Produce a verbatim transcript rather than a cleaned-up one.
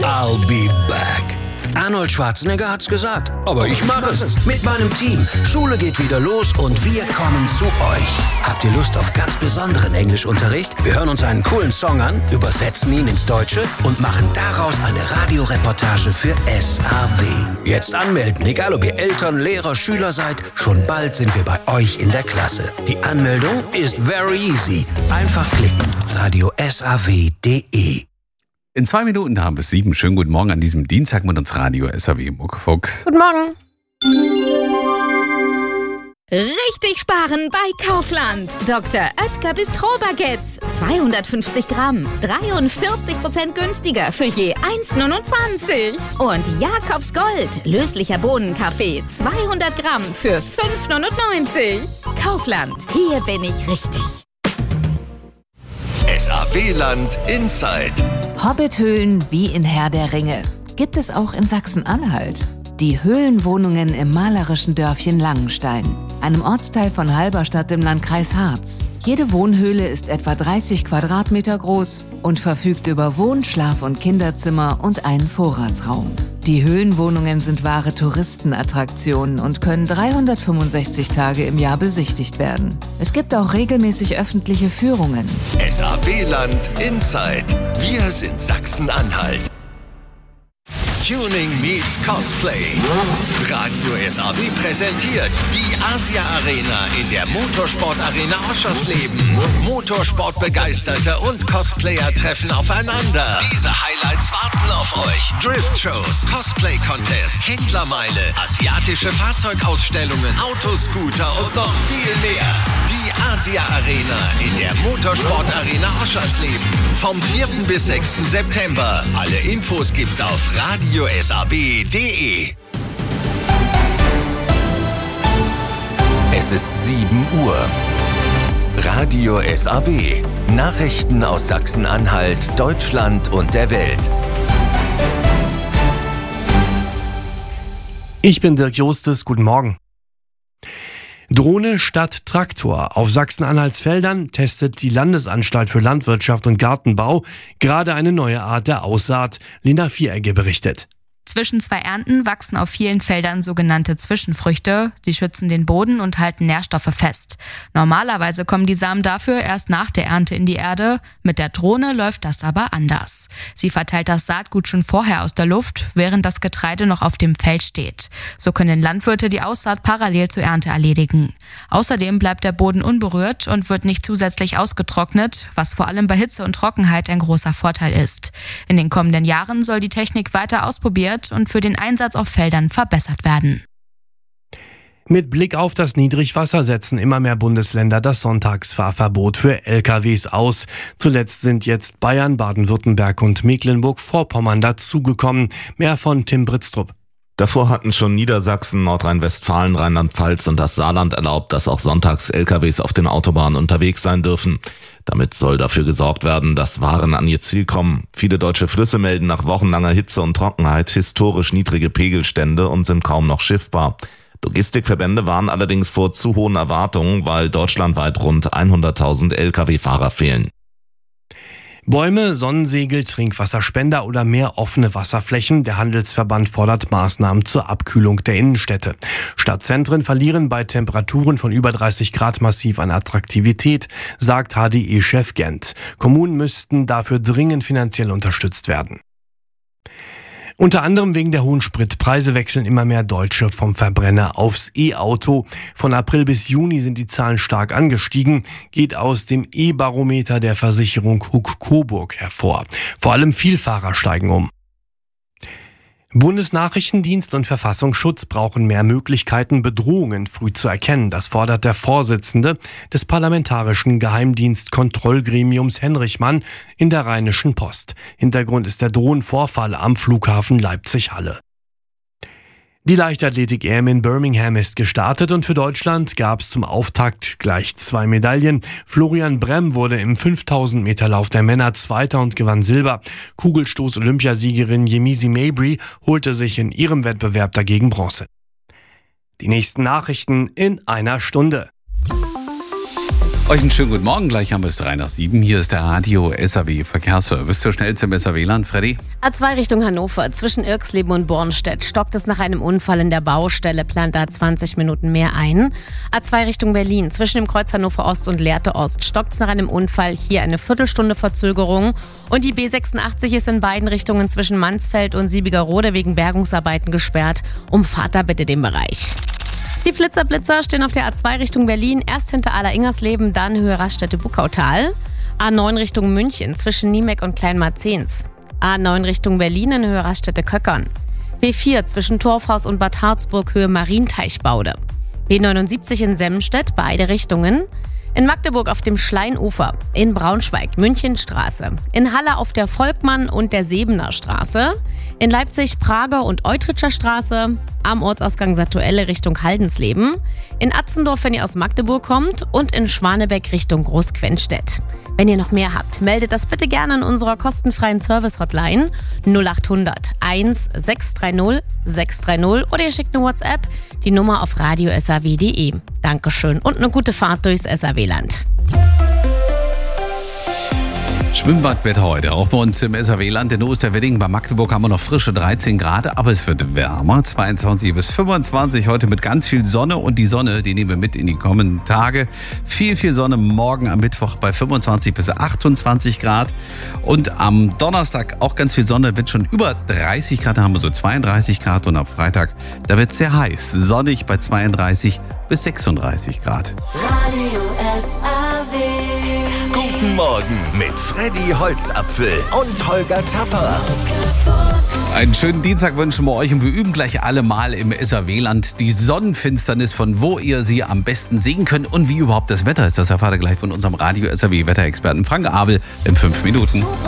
I'll be back. Arnold Schwarzenegger hat's gesagt, aber ich mache es. Mit meinem Team. Schule geht wieder los und wir kommen zu euch. Habt ihr Lust auf ganz besonderen Englischunterricht? Wir hören uns einen coolen Song an, übersetzen ihn ins Deutsche und machen daraus eine Radioreportage für S A W. Jetzt anmelden, egal ob ihr Eltern, Lehrer, Schüler seid. Schon bald sind wir bei euch in der Klasse. Die Anmeldung ist very easy. Einfach klicken. radio S A W punkt de. In zwei Minuten haben wir es sieben. Schönen guten Morgen an diesem Dienstag mit uns Radio S A W Muckefuchs. Guten Morgen. Richtig sparen bei Kaufland. Doktor Oetker Bistro-Baguettes. zweihundertfünfzig Gramm. dreiundvierzig Prozent günstiger für je eins Komma neunundzwanzig. Und Jakobs Gold. Löslicher Bohnenkaffee. zweihundert Gramm für fünf Komma neunundneunzig. Kaufland. Hier bin ich richtig. S A W-Land Inside. Hobbithöhlen wie in Herr der Ringe. Gibt es auch in Sachsen-Anhalt. Die Höhlenwohnungen im malerischen Dörfchen Langenstein, einem Ortsteil von Halberstadt im Landkreis Harz. Jede Wohnhöhle ist etwa dreißig Quadratmeter groß und verfügt über Wohn-, Schlaf- und Kinderzimmer und einen Vorratsraum. Die Höhlenwohnungen sind wahre Touristenattraktionen und können dreihundertfünfundsechzig Tage im Jahr besichtigt werden. Es gibt auch regelmäßig öffentliche Führungen. S A W-Land Inside. Wir sind Sachsen-Anhalt. Tuning meets Cosplay. Radio S A W präsentiert die Asia Arena in der Motorsport-Arena Oschersleben. Motorsportbegeisterte und Cosplayer treffen aufeinander. Diese Highlights warten auf euch. Drift-Shows, Cosplay-Contest, Händlermeile, asiatische Fahrzeugausstellungen, Autoscooter und noch viel mehr. Die Asia Arena in der Motorsport-Arena Oschersleben. Vom vierten bis sechsten September. Alle Infos gibt's auf radio S A W punkt de. Es ist sieben Uhr. Radio S A W. Nachrichten aus Sachsen-Anhalt, Deutschland und der Welt. Ich bin Dirk Jostes, guten Morgen. Drohne statt Traktor. Auf Sachsen-Anhalts Feldern testet die Landesanstalt für Landwirtschaft und Gartenbau gerade eine neue Art der Aussaat. Lena Vieregge berichtet. Zwischen zwei Ernten wachsen auf vielen Feldern sogenannte Zwischenfrüchte. Sie schützen den Boden und halten Nährstoffe fest. Normalerweise kommen die Samen dafür erst nach der Ernte in die Erde. Mit der Drohne läuft das aber anders. Sie verteilt das Saatgut schon vorher aus der Luft, während das Getreide noch auf dem Feld steht. So können Landwirte die Aussaat parallel zur Ernte erledigen. Außerdem bleibt der Boden unberührt und wird nicht zusätzlich ausgetrocknet, was vor allem bei Hitze und Trockenheit ein großer Vorteil ist. In den kommenden Jahren soll die Technik weiter ausprobiert und für den Einsatz auf Feldern verbessert werden. Mit Blick auf das Niedrigwasser setzen immer mehr Bundesländer das Sonntagsfahrverbot für L K Ws aus. Zuletzt sind jetzt Bayern, Baden-Württemberg und Mecklenburg-Vorpommern dazugekommen. Mehr von Tim Britztrup. Davor hatten schon Niedersachsen, Nordrhein-Westfalen, Rheinland-Pfalz und das Saarland erlaubt, dass auch sonntags L K Ws auf den Autobahnen unterwegs sein dürfen. Damit soll dafür gesorgt werden, dass Waren an ihr Ziel kommen. Viele deutsche Flüsse melden nach wochenlanger Hitze und Trockenheit historisch niedrige Pegelstände und sind kaum noch schiffbar. Logistikverbände warnen allerdings vor zu hohen Erwartungen, weil deutschlandweit rund hunderttausend L K W-Fahrer fehlen. Bäume, Sonnensegel, Trinkwasserspender oder mehr offene Wasserflächen. Der Handelsverband fordert Maßnahmen zur Abkühlung der Innenstädte. Stadtzentren verlieren bei Temperaturen von über dreißig Grad massiv an Attraktivität, sagt H D E-Chef Gent. Kommunen müssten dafür dringend finanziell unterstützt werden. Unter anderem wegen der hohen Spritpreise wechseln immer mehr Deutsche vom Verbrenner aufs E-Auto. Von April bis Juni sind die Zahlen stark angestiegen, geht aus dem E-Barometer der Versicherung Huck-Coburg hervor. Vor allem Vielfahrer steigen um. Bundesnachrichtendienst und Verfassungsschutz brauchen mehr Möglichkeiten, Bedrohungen früh zu erkennen. Das fordert der Vorsitzende des Parlamentarischen Geheimdienstkontrollgremiums Henrich Mann in der Rheinischen Post. Hintergrund ist der Drohnenvorfall am Flughafen Leipzig-Halle. Die Leichtathletik-E M in Birmingham ist gestartet und für Deutschland gab es zum Auftakt gleich zwei Medaillen. Florian Bremm wurde im fünftausend Meter Lauf der Männer Zweiter und gewann Silber. Kugelstoß-Olympiasiegerin Yemisi Mabry holte sich in ihrem Wettbewerb dagegen Bronze. Die nächsten Nachrichten in einer Stunde. Euch einen schönen guten Morgen, gleich haben wir es drei nach sieben. Hier ist der Radio S A W Verkehrsservice zur schnellste im S A W-Land. Freddy? A zwei Richtung Hannover, zwischen Irxleben und Bornstedt stockt es nach einem Unfall in der Baustelle, plant da zwanzig Minuten mehr ein. A zwei Richtung Berlin, zwischen dem Kreuz Hannover Ost und Lehrte Ost stockt es nach einem Unfall, hier eine Viertelstunde Verzögerung. Und die B sechsundachtzig ist in beiden Richtungen zwischen Mansfeld und Siebigerode wegen Bergungsarbeiten gesperrt. Umfahrt da bitte den Bereich. Die Flitzer-Blitzer stehen auf der A zwei Richtung Berlin, erst hinter Aller-Ingersleben, dann Höhe Raststätte-Buckautal. A neun Richtung München, zwischen Niemek und Kleinmarzens. A neun Richtung Berlin in Höhe Raststätte-Köckern. B vier zwischen Torfhaus und Bad Harzburg, Höhe Marienteichbaude. B neunundsiebzig in Semstedt, beide Richtungen. In Magdeburg auf dem Schleinufer, in Braunschweig, Münchenstraße, in Halle auf der Volkmann- und der Sebener Straße, in Leipzig, Prager und Eutritscher Straße, am Ortsausgang Satuelle Richtung Haldensleben, in Atzendorf, wenn ihr aus Magdeburg kommt, und in Schwanebeck Richtung Großquenstedt. Wenn ihr noch mehr habt, meldet das bitte gerne in unserer kostenfreien Service-Hotline null achthundert eins sechs drei null sechs drei null oder ihr schickt eine WhatsApp, die Nummer auf radio s a w punkt d e. Dankeschön und eine gute Fahrt durchs S A W-Land. Schwimmbadwetter heute, auch bei uns im S A W-Land. In Osterwedding bei Magdeburg haben wir noch frische dreizehn Grad, aber es wird wärmer, zweiundzwanzig bis fünfundzwanzig. Heute mit ganz viel Sonne und die Sonne, die nehmen wir mit in die kommenden Tage. Viel, viel Sonne morgen am Mittwoch bei fünfundzwanzig bis achtundzwanzig Grad. Und am Donnerstag auch ganz viel Sonne, wird schon über dreißig Grad, da haben wir so zweiunddreißig Grad. Und am Freitag, da wird es sehr heiß, sonnig bei zweiunddreißig bis sechsunddreißig Grad. Radio S A W. Guten Morgen mit Freddy Holzapfel und Holger Tapper. Einen schönen Dienstag wünschen wir euch und wir üben gleich alle mal im S A W-Land die Sonnenfinsternis, von wo ihr sie am besten sehen könnt und wie überhaupt das Wetter ist. Das erfahrt ihr gleich von unserem Radio S A W-Wetterexperten Frank Abel in fünf Minuten.